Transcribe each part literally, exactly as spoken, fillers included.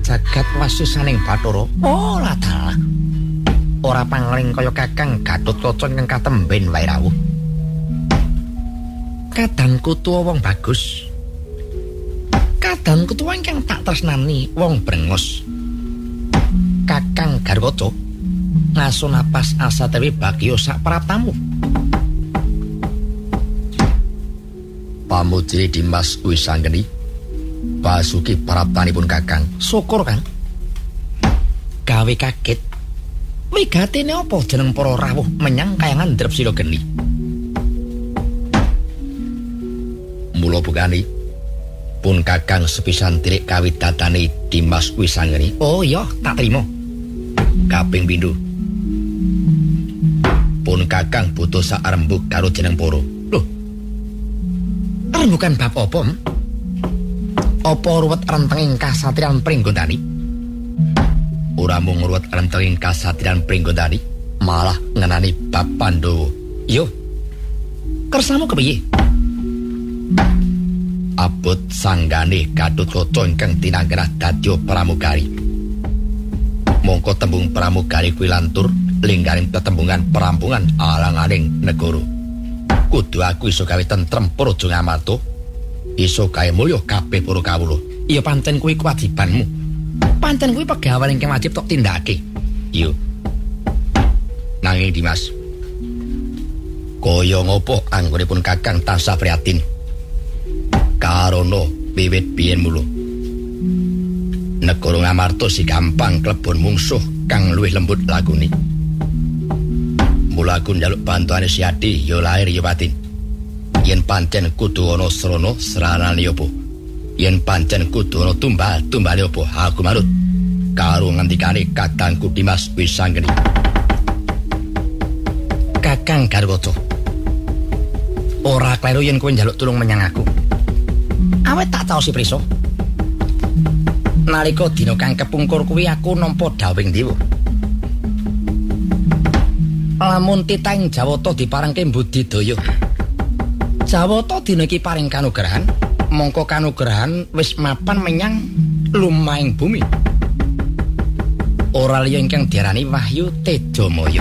jagat wasisaning Bathara. Ora dalah. Ora pangling kaya Kakang Gatotkaca ingkang katemben wae rawuh. Kadangku tuwa wong bagus. Kadangku tuwa ingkang tak tresnani wong brengos. Kakang Garwaca ngaso napas asa tewi bagya sak pratamu. Pamujri Dimas Wisanggeni basuki praptanipun Kakang. Syukur Kang. Gawe kaget. Wigatine apa jeneng para rawuh menyang kayangan Ndrep Sila Geni? Mula bukani pun Kakang sepisan tirik kawidatane Dimas Wisanggeni. Oh iya, tak trima. Kaping pindho. Pun Kakang butuh sak rembug karo jeneng para. Loh. Rembugan bab apa? Apa ruwet rentenging kasatriyan Pringgondani? Ora mung ruwet rentenging kasatriyan Pringgondani, malah ngenani bab Pandhawa. Yo. Kersamu kepiye? Abot sanggane Gatotkaca ingkang tinanggenah dadya pramugari. Mongko tembung pramugari kuwi lantur linggaring tetembungan perampungan alang-aling negara. Kudu aku iso gawe tentrem Praja Ngamarta, iso gawe mulya kabeh para kawula. Iya pancen kuwi kewajibanmu. Pancen kuwi pegawean ingkang wajib tok tindakake. Iya. Nanging Dimas, kaya ngopo anggonipun Kakang tansah prihatin? Karana wiwit biyen mula negara Ngamarta si gampang klebon mungsuh kang luwih lembut lagune. Mula aku njaluk bantuane si Adi ya lair ya batin. Yen pancen kudu ana srana seranane apa? Yen pancen kudu ana tumbal tumbale apa? Aku manut karo ngendikane Kakangku Dimas Wisanggeni. Kakang Garwaca, ora kleru yen kowe njaluk tulung menyang aku. Awet tak tau si prisa. Nalika dina kang kepungkur kuwi aku nampa dawing dewa. Lamun titahing Jawata diparengke budidaya. Jawata dina iki paring kanugrahan, mongko kanugrahan wis mapan menyang lumahing bumi. Ora liya ingkang diarani Wahyu Tejamaya.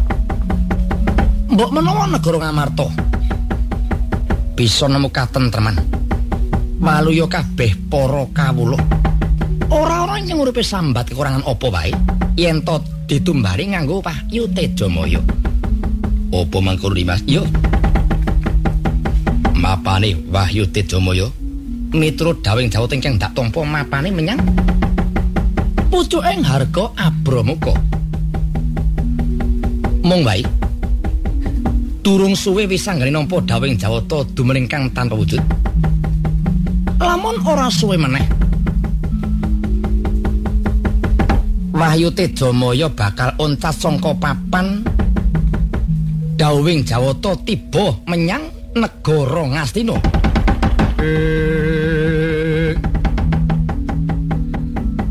Mbok menawa negara Ngamarta bisa nemu katentreman, waluya kabeh para kawula. Ora ana sing uripe sambat kekurangan apa wae yen to ditumbari nganggo Wahyu Tejamaya. Apa mangko Dimas? Yo. Mapane Wahyu Tejamaya miturut dawing Jawata ingkang dak tampa mapane menyang pucuking harga Abramuka. Mung wae durung suwe Wisanggeni nampa dawing Jawata dumening kang tanpa wujud. Lamun ora suwe meneh Wahyu Tejamaya bakal oncat sangka papan dawing Jawata tiba menyang negara Ngastina.